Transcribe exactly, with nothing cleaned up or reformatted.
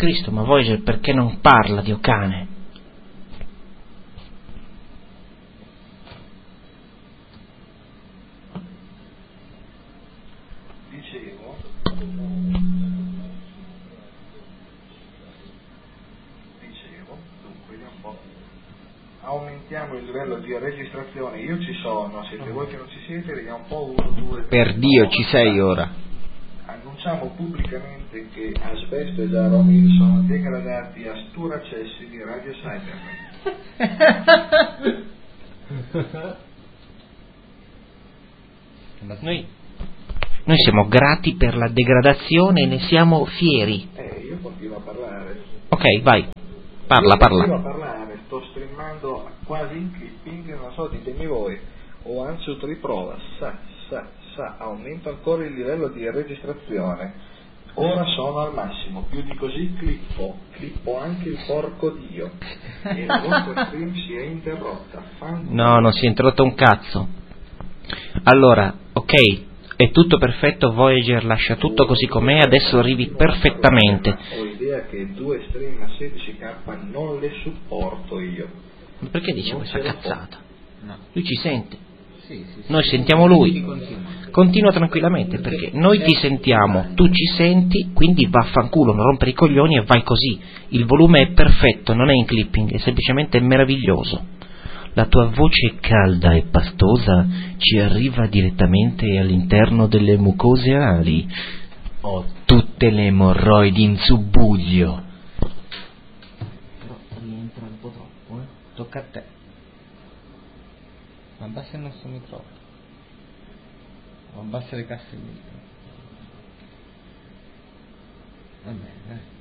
Cristo, ma Voyager perché non parla, Dio cane? Dicevo, dicevo, dunque, vediamo un po'. Aumentiamo il livello di registrazione, io ci sono, siete voi che non ci siete, vediamo un po', uno, due, tre. Per Dio, ci sei ora. Annunciamo pubblicamente che Asbesto e Jaromil sono degradati a sturacessi di Radio Cyberman. Noi, noi siamo grati per la degradazione e ne siamo fieri. Eh, io continuo a parlare. Ok, vai, parla, io parla. Continuo a parlare, sto streamando quasi in clipping, non so, ditemi voi. O anzi, riprova, sa, sa, sa, aumento ancora il livello di registrazione. Ora sono al massimo, più di così clippo, clippo anche il porco Dio. E la vostra stream si è interrotta. Fanculo. No, non si è interrotto un cazzo. Allora, ok, è tutto perfetto, Voyager lascia tutto così com'è, adesso arrivi perfettamente. Ho idea che due stream a sedici K non le supporto io. Ma perché dice Non questa ce la cazzata? No. Lui ci sente. Sì, sì, sì. Noi sentiamo lui. Continua. Continua tranquillamente, perché noi ti sentiamo, tu ci senti, quindi vaffanculo, non rompere i coglioni e vai così. Il volume è perfetto, non è in clipping, è semplicemente meraviglioso. La tua voce calda e pastosa ci arriva direttamente all'interno delle mucose anali. Ho tutte le emorroidi in subbuglio. Però rientra un po' troppo, eh? Tocca a te. Ma abbassa il nostro microfono. O abbassa le casse del microfono. Va bene, eh.